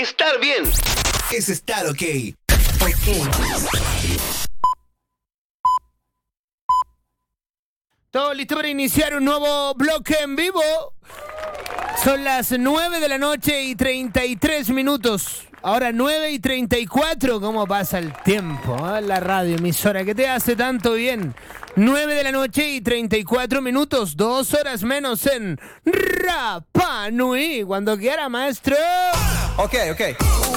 estar bien. Es estar ok. Todo listo para iniciar un nuevo bloque en vivo. Son las 9 de la noche y 33 minutos. Ahora 9 y 34. ¿Cómo pasa el tiempo? La radio emisora que te hace tanto bien. 9 de la noche y 34 minutos. 2 horas menos en Rapa Nui. Cuando quiera, maestro. Ok.